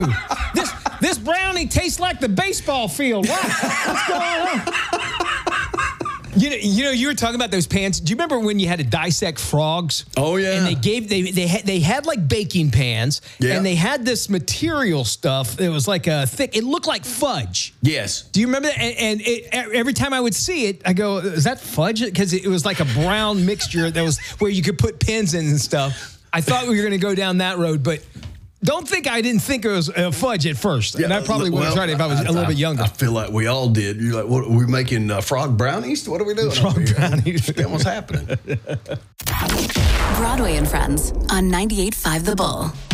This brownie tastes like the baseball field. What's going on? You know, you were talking about those pans. Do you remember when you had to dissect frogs? Oh yeah. And they had like baking pans, and they had this material stuff. It was like a thick. It looked like fudge. Yes. Do you remember that? And every time I would see it, I go, "Is that fudge?" Because it was like a brown mixture that was where you could put pins in and stuff. I thought we were going to go down that road, but. Don't think I didn't think it was fudge at first. Yeah, and I probably would have tried it if I was a little bit younger. I feel like we all did. You're like, what are we making frog brownies? What are we doing? Frog brownies. What's happening? Broadway and Friends on 98.5 The Bull.